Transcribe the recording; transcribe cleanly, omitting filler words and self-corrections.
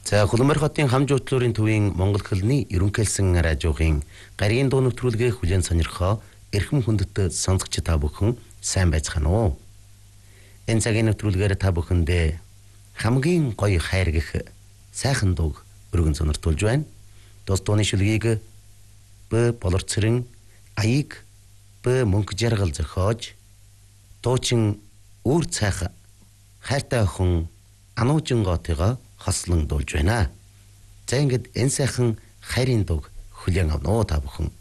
За Хөлмөр хотын хамж хөтлөөрийн төвийн Монгол хэлний ерөнхийлсэн радиогийн гарийн дуу нэвтрүүлгээ хүлээн сонирхоо эрхэм хүндэт сонсогч та бүхэн сайн байцгаана уу? Энэ цагийн нэвтрүүлгээр та бүхэндээ хамгийн гоё хайр гэх сайхан дууг өргөн сониртуулж байна. Тус дууны шүлгийг Б болорцрын аяг Б мөнгө жаргал зохиож дуучин үр цайх хайртай охин Ануужин Готыгоо хослон дуулж байна. За ингээд энэ сайхан хайрын дууг хүлээн авнаа та бүхэн.